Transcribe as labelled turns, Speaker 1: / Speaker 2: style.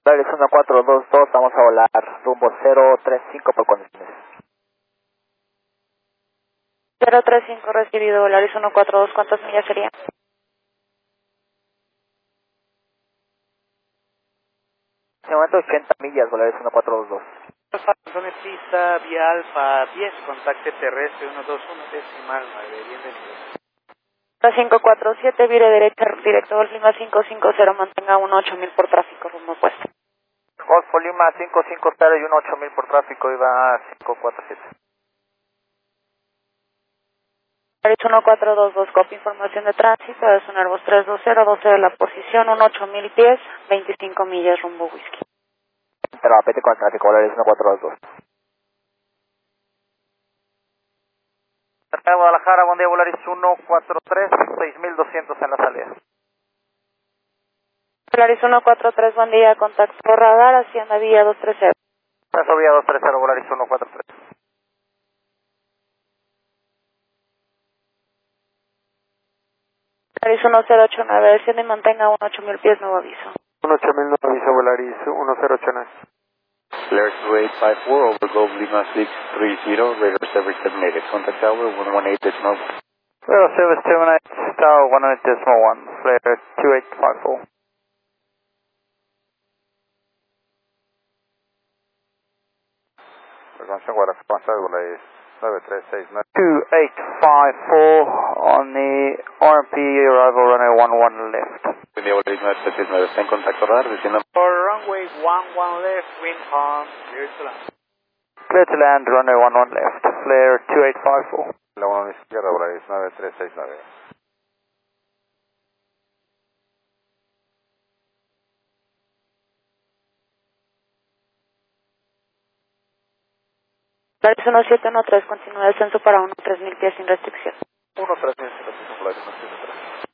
Speaker 1: Volaris 1422, vamos a volar rumbo 035 por condiciones.
Speaker 2: 035 recibido, Volaris 142, ¿cuántas millas serían?
Speaker 1: En este momento 80 millas, Volaris 1422.
Speaker 3: Zona pista, vía Alfa 10, contacte terrestre 121, decimal 9, bienvenido.
Speaker 2: 547, vire derecha, directo Golf Lima 550, mantenga 18000 por tráfico, rumbo opuesto.
Speaker 1: Golf Lima 550 y 18000 por tráfico, iba 547.
Speaker 2: Volaris 1422, copia información de tránsito, es un Airbus 320, 12 de la posición, 18000 pies, 25 millas, rumbo whisky.
Speaker 1: Pero apete con el tráfico, Volaris 1422. Cerca de Guadalajara, buen día, Volaris 143, 6200 en la salida.
Speaker 2: Volaris 143, buen día, contacto radar, Hacienda Villa 230.
Speaker 1: Paso vía 230, Volaris 143.
Speaker 2: Volaris 1089, desciende y mantenga 18000 pies, nuevo aviso.
Speaker 4: 18000 no aviso, Volaris 1089.
Speaker 5: Flair 2854 over Golf Lima 630, radar service 78, contact tower 118 decimal.
Speaker 1: Well, service 78, tower 118.1, flare 2854.
Speaker 4: Reconexión Guadalajara, Volaris 9369.
Speaker 1: 2854 on the RMP arrival runway 11 left.
Speaker 5: Buen día, Volaris 9369, está en contacto radar, descienda.
Speaker 3: For runway 11 left, wind calm, clear to land.
Speaker 1: Clear to land, runway 11 left, flare 2854.
Speaker 4: La 1 a la izquierda, Volaris 9369.
Speaker 2: Volaris 1713, continúa descenso para 3000 pies sin restricción.
Speaker 4: 13000, Volaris 173.